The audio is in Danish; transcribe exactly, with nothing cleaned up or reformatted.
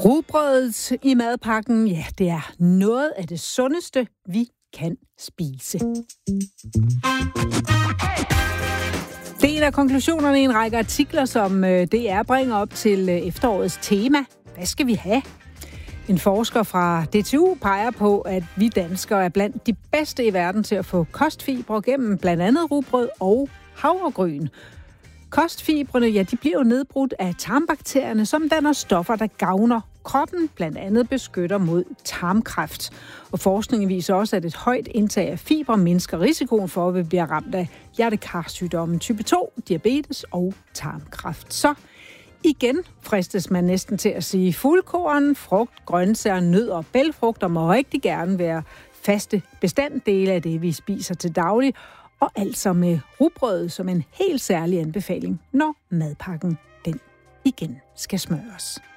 Rugbrødet i madpakken, ja, det er noget af det sundeste, vi kan spise. Det er en af konklusionerne i en række artikler, som D R bringer op til efterårets tema. Hvad skal vi have? En forsker fra D T U peger på, at vi danskere er blandt de bedste i verden til at få kostfibre gennem blandt andet rugbrød og havregryn. Kostfibrene, ja, de bliver jo nedbrudt af tarmbakterierne, som danner stoffer, der gavner kroppen, blandt andet beskytter mod tarmkræft. Og forskningen viser også, at et højt indtag af fibre mindsker risikoen for, at vi bliver ramt af hjertekarsygdommen type to, diabetes og tarmkræft. Så igen fristes man næsten til at sige fuldkorn, frugt, grøntsager, nødder og bælgfrugter må rigtig gerne være faste bestanddele af det, vi spiser til daglig, og altså med rugbrødet som en helt særlig anbefaling, når madpakken den igen skal smøres.